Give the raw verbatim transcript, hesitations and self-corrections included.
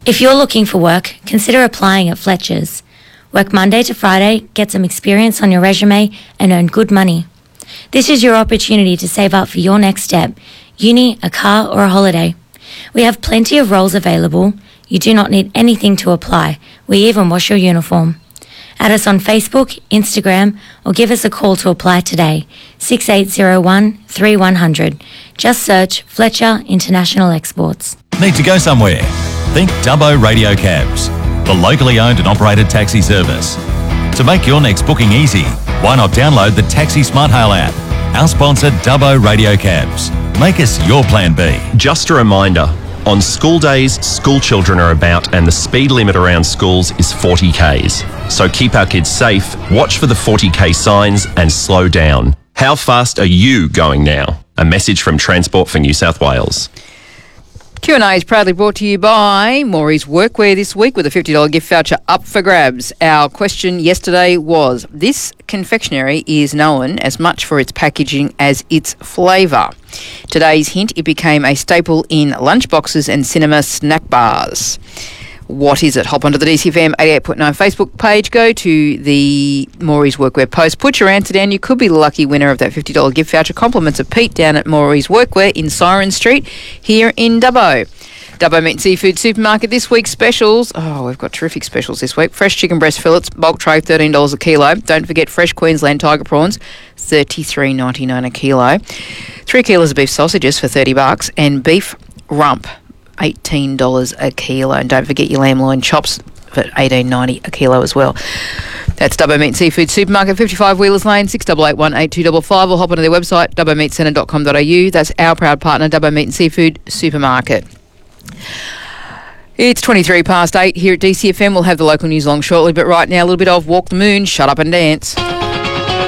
If you're looking for work, consider applying at Fletcher's. Work Monday to Friday, get some experience on your resume, and earn good money. This is your opportunity to save up for your next step, uni, a car, or a holiday. We have plenty of roles available. You do not need anything to apply. We even wash your uniform. Add us on Facebook, Instagram, or give us a call to apply today, six eight zero one, three one zero zero. Just search Fletcher International Exports. Need to go somewhere? Think Dubbo Radio Cabs, the locally owned and operated taxi service. To make your next booking easy, why not download the Taxi Smart Hail app? Our sponsor, Dubbo Radio Cabs. Make us your plan B. Just a reminder, on school days, school children are about and the speed limit around schools is forty kays. So keep our kids safe, watch for the forty k signs and slow down. How fast are you going now? A message from Transport for New South Wales. Q and A is proudly brought to you by Maury's Workwear this week with a fifty dollars gift voucher up for grabs. Our question yesterday was, this confectionery is known as much for its packaging as its flavour. Today's hint, it became a staple in lunchboxes and cinema snack bars. What is it? Hop onto the D C F M eighty-eight point nine Facebook page, go to the Maury's Workwear post, put your answer down. You could be the lucky winner of that fifty dollars gift voucher. Compliments of Pete down at Maury's Workwear in Siren Street here in Dubbo. Dubbo Meat and Seafood Supermarket, this week's specials. Oh, we've got terrific specials this week. Fresh chicken breast fillets, bulk tray, thirteen dollars a kilo. Don't forget fresh Queensland tiger prawns, thirty-three ninety-nine a kilo. Three kilos of beef sausages for thirty bucks, and beef rump, eighteen dollars a kilo. And don't forget your lamb loin chops for eighteen ninety a kilo as well. That's Dubbo Meat and Seafood Supermarket, fifty-five Wheelers Lane, six eight eight one, eight two five five, or hop onto their website, dubbo meat centre dot com dot a u. That's our proud partner, Dubbo Meat and Seafood Supermarket. It's twenty-three past eight here at D C F M. We'll have the local news along shortly, but right now a little bit of Walk the Moon, Shut Up and Dance.